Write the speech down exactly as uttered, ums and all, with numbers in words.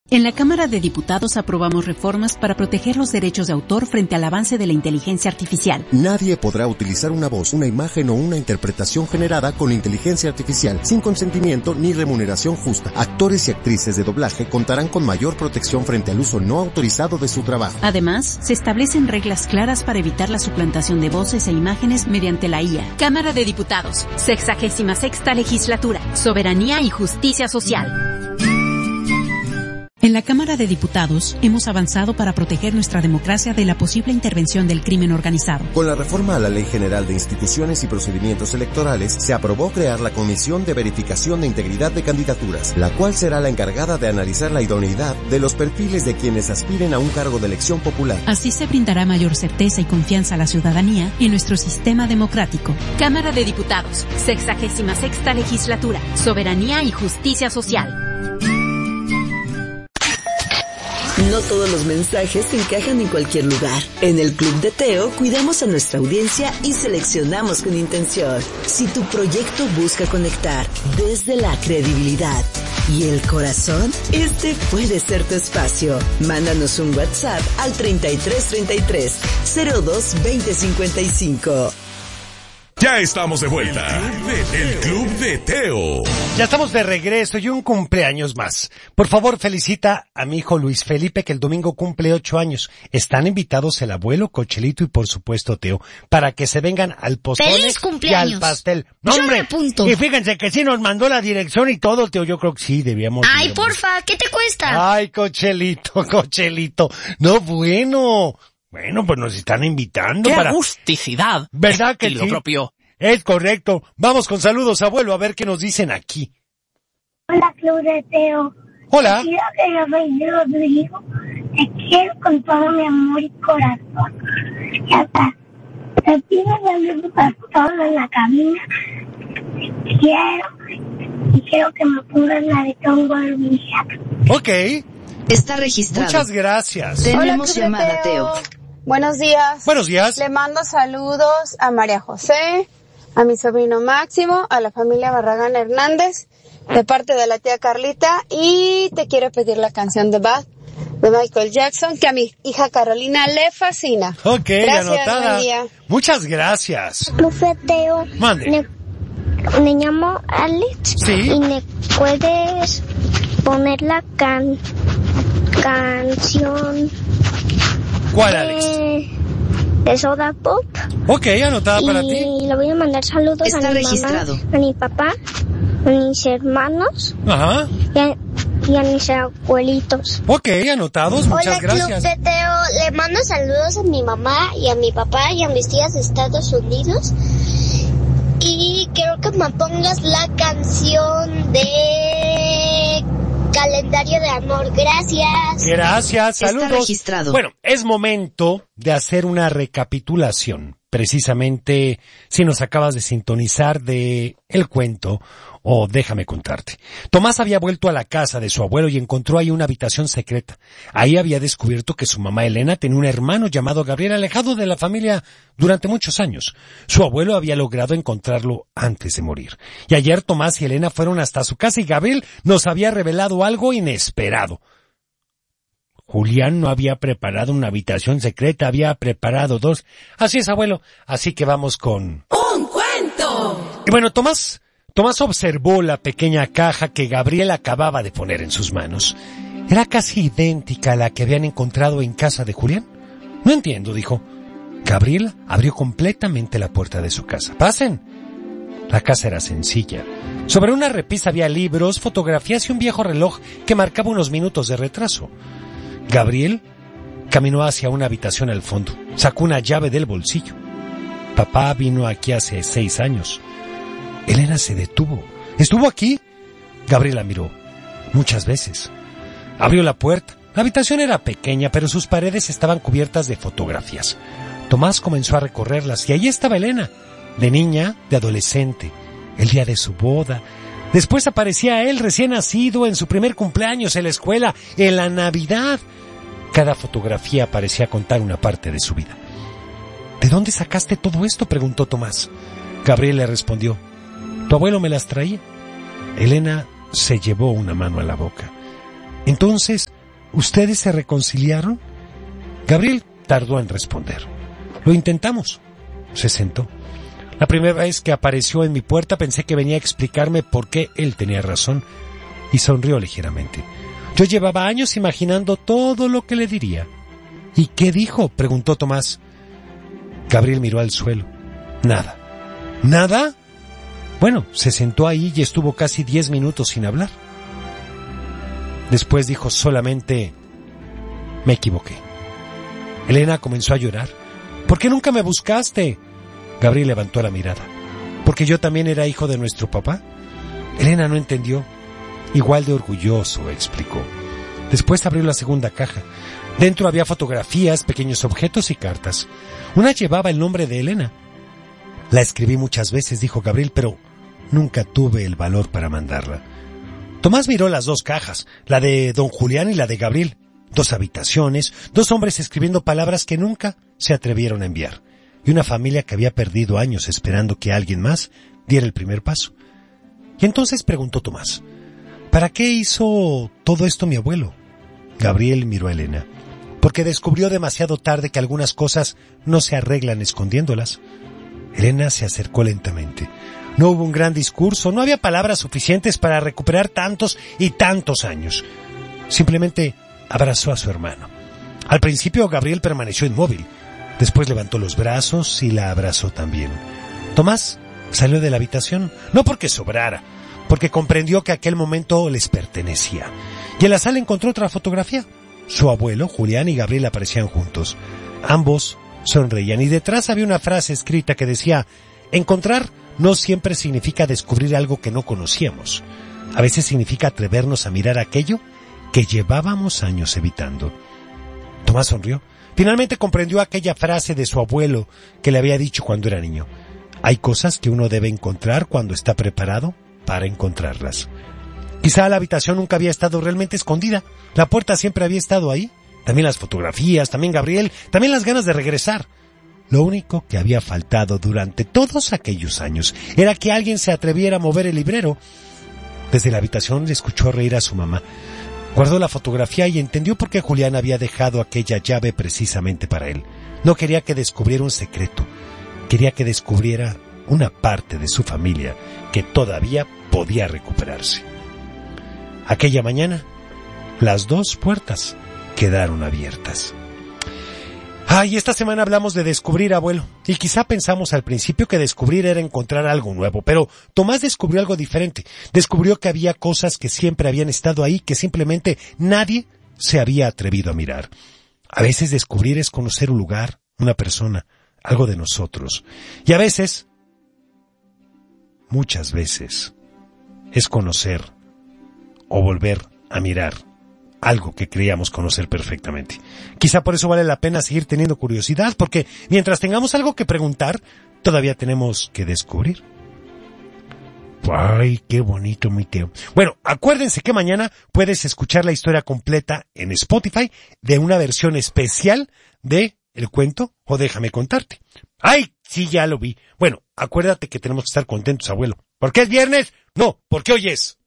En la Cámara de Diputados aprobamos reformas para proteger los derechos de autor frente al avance de la inteligencia artificial. Nadie podrá utilizar una voz, una imagen o una interpretación generada con inteligencia artificial sin consentimiento ni remuneración justa. Actores y actrices de doblaje contarán con mayor protección frente al uso no autorizado de su trabajo. Además, se establecen reglas claras para evitar la suplantación de voces e imágenes mediante la I A. Cámara de Diputados, sexagésima sexta legislatura, soberanía y justicia social. En la Cámara de Diputados hemos avanzado para proteger nuestra democracia de la posible intervención del crimen organizado. Con la reforma a la Ley General de Instituciones y Procedimientos Electorales, se aprobó crear la Comisión de Verificación de Integridad de Candidaturas, la cual será la encargada de analizar la idoneidad de los perfiles de quienes aspiren a un cargo de elección popular. Así se brindará mayor certeza y confianza a la ciudadanía en nuestro sistema democrático. Cámara de Diputados, sexagésima sexta legislatura, soberanía y justicia social. No todos los mensajes se encajan en cualquier lugar. En el Club de Teo cuidamos a nuestra audiencia y seleccionamos con intención. Si tu proyecto busca conectar desde la credibilidad y el corazón, este puede ser tu espacio. Mándanos un WhatsApp al treinta y tres treinta y tres cero dos veinte cincuenta y cinco. Ya estamos de vuelta. El Club de Teo. Ya estamos de regreso y un cumpleaños más. Por favor, felicita a mi hijo Luis Felipe, que el domingo cumple ocho años. Están invitados el abuelo, Cochelito y por supuesto Teo, para que se vengan al pozole y al pastel. ¡No, hombre! Y fíjense que sí nos mandó la dirección y todo, Teo. Yo creo que sí, debíamos... Ay, porfa, ¿qué te cuesta? Ay, Cochelito, Cochelito. No, bueno... Bueno, pues nos están invitando ¡Qué para... agusticidad! ¿Verdad que Estilo sí? propio. Es correcto. Vamos con saludos, abuelo, a ver qué nos dicen aquí. Hola, Club de Teo. Hola. Quiero que yo soy Rodrigo. Te quiero con todo mi amor y corazón. Y hasta te pido saludos para todos en la cabina. Te quiero. Y quiero que me pongas la de Tongo Villa. Ok. Está registrado. Muchas gracias. Tenemos llamada, Teo. Buenos días. Buenos días. Le mando saludos a María José, a mi sobrino Máximo, a la familia Barragán Hernández, de parte de la tía Carlita, y te quiero pedir la canción de Bad de Michael Jackson, que a mi hija Carolina le fascina. Ok, gracias, anotada. buen día. Muchas gracias. Club de Teo. Mande. Me, me llamo Alex. Sí. Y me puedes poner la can, canción... ¿Cuál, Alex? De, de Soda Pop. Ok, anotada para ti. Y le voy a mandar saludos Está a mi registrado. mamá, a mi papá, a mis hermanos Ajá. y a, y a mis abuelitos. Ok, anotados, muchas Hola, gracias. Club de Teo. Le mando saludos a mi mamá y a mi papá y a mis tías de Estados Unidos. Y quiero que me pongas la canción de Calendario de Amor. Gracias. Gracias, saludos. Está registrado. Bueno, es momento de hacer una recapitulación. Precisamente, si nos acabas de sintonizar de el cuento, o déjame contarte. Tomás había vuelto a la casa de su abuelo y encontró ahí una habitación secreta. Ahí había descubierto que su mamá Elena tenía un hermano llamado Gabriel, alejado de la familia durante muchos años. Su abuelo había logrado encontrarlo antes de morir. Y ayer Tomás y Elena fueron hasta su casa y Gabriel nos había revelado algo inesperado. Julián no había preparado una habitación secreta, había preparado dos. Así es, abuelo. Así que vamos con... ¡Un cuento! Y bueno, Tomás, Tomás observó la pequeña caja que Gabriel acababa de poner en sus manos. Era casi idéntica a la que habían encontrado en casa de Julián. No entiendo, dijo. Gabriel abrió completamente la puerta de su casa. ¡Pasen! La casa era sencilla. Sobre una repisa había libros, fotografías y un viejo reloj que marcaba unos minutos de retraso. Gabriel caminó hacia una habitación al fondo. Sacó una llave del bolsillo. Papá vino aquí hace seis años. Elena se detuvo. ¿Estuvo aquí? Gabriel la miró. Muchas veces. Abrió la puerta. La habitación era pequeña, pero sus paredes estaban cubiertas de fotografías. Tomás comenzó a recorrerlas y ahí estaba Elena. De niña, de adolescente. El día de su boda. Después aparecía él recién nacido, en su primer cumpleaños, en la escuela, en la Navidad. Cada fotografía parecía contar una parte de su vida. ¿De dónde sacaste todo esto?, preguntó Tomás. Gabriel le respondió, tu abuelo me las traía. Elena se llevó una mano a la boca. Entonces ¿Ustedes se reconciliaron? Gabriel tardó en responder. Lo intentamos. Se sentó. La primera vez que apareció en mi puerta pensé que venía a explicarme por qué él tenía razón y sonrió ligeramente. Yo llevaba años imaginando todo lo que le diría. ¿Y qué dijo?, preguntó Tomás. Gabriel miró al suelo. Nada. ¿Nada? Bueno, se sentó ahí y estuvo casi diez minutos sin hablar. Después dijo solamente: me equivoqué. Elena comenzó a llorar. ¿Por qué nunca me buscaste? Gabriel levantó la mirada. ¿Porque yo también era hijo de nuestro papá? Elena no entendió. Igual de orgulloso, explicó. Después abrió la segunda caja. Dentro había fotografías, pequeños objetos y cartas. Una llevaba el nombre de Elena. La escribí muchas veces, dijo Gabriel, pero nunca tuve el valor para mandarla. Tomás miró las dos cajas, la de don Julián y la de Gabriel. Dos habitaciones, dos hombres escribiendo palabras que nunca se atrevieron a enviar. Y una familia que había perdido años esperando que alguien más diera el primer paso. Y entonces preguntó Tomás: ¿para qué hizo todo esto mi abuelo? Gabriel miró a Elena. Porque descubrió demasiado tarde que algunas cosas no se arreglan escondiéndolas. Elena se acercó lentamente. No hubo un gran discurso, no había palabras suficientes para recuperar tantos y tantos años. Simplemente abrazó a su hermano. Al principio Gabriel permaneció inmóvil. Después levantó los brazos y la abrazó también. Tomás salió de la habitación, no porque sobrara, porque comprendió que aquel momento les pertenecía. Y en la sala encontró otra fotografía. Su abuelo, Julián y Gabriel aparecían juntos. Ambos sonreían y detrás había una frase escrita que decía: encontrar no siempre significa descubrir algo que no conocíamos. A veces significa atrevernos a mirar aquello que llevábamos años evitando. Tomás sonrió. Finalmente comprendió aquella frase de su abuelo que le había dicho cuando era niño. Hay cosas que uno debe encontrar cuando está preparado para encontrarlas. Quizá la habitación nunca había estado realmente escondida. La puerta siempre había estado ahí. También las fotografías, también Gabriel, también las ganas de regresar. Lo único que había faltado durante todos aquellos años era que alguien se atreviera a mover el librero. Desde la habitación le escuchó reír a su mamá. Guardó la fotografía y entendió por qué Julián había dejado aquella llave precisamente para él. No quería que descubriera un secreto. Quería que descubriera una parte de su familia que todavía podía recuperarse. Aquella mañana, las dos puertas quedaron abiertas. Ay, esta semana hablamos de descubrir, abuelo. Y quizá pensamos al principio que descubrir era encontrar algo nuevo, pero Tomás descubrió algo diferente. Descubrió que había cosas que siempre habían estado ahí, que simplemente nadie se había atrevido a mirar. A veces descubrir es conocer un lugar, una persona, algo de nosotros. Y a veces, muchas veces, es conocer o volver a mirar algo que creíamos conocer perfectamente. Quizá por eso vale la pena seguir teniendo curiosidad, porque mientras tengamos algo que preguntar, todavía tenemos que descubrir. Ay, qué bonito, mi Teo. Bueno, acuérdense que mañana puedes escuchar la historia completa en Spotify de una versión especial de El Cuento o Déjame Contarte. Ay, sí, ya lo vi. Bueno, acuérdate que tenemos que estar contentos, abuelo. ¿Por qué es viernes? No, porque hoy es